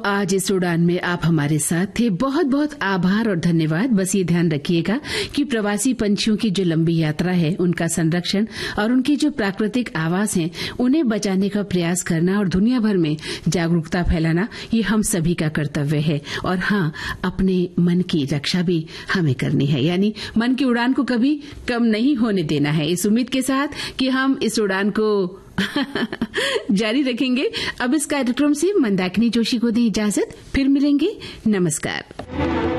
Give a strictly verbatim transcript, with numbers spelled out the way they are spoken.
आज इस उड़ान में आप हमारे साथ थे। बहुत बहुत आभार और धन्यवाद। बस ये ध्यान रखिएगा कि प्रवासी पंछियों की जो लंबी यात्रा है, उनका संरक्षण और उनकी जो प्राकृतिक आवास हैं, उन्हें बचाने का प्रयास करना और दुनिया भर में जागरूकता फैलाना, ये हम सभी का कर्तव्य है। और हाँ, अपने मन की रक्षा भी हमें करनी है, यानी मन की उड़ान को कभी कम नहीं होने देना है। इस उम्मीद के साथ कि हम इस उड़ान को जारी रखेंगे। अब इस कार्यक्रम से मंदाकिनी जोशी को दें इजाजत, फिर मिलेंगे। नमस्कार।